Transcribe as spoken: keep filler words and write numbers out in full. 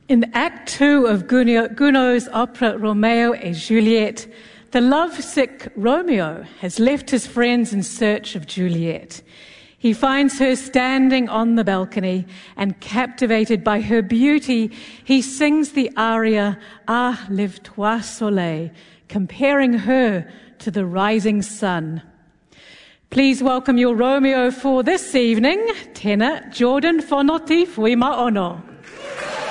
In Act Two of Gounod's opera Romeo et Juliet, the lovesick Romeo has left his friends in search of Juliet. He finds her standing on the balcony, and captivated by her beauty, he sings the aria Ah, lève-toi soleil, comparing her to the rising sun. Please welcome your Romeo for this evening, tenor Jordan Fonotif Wima Ono.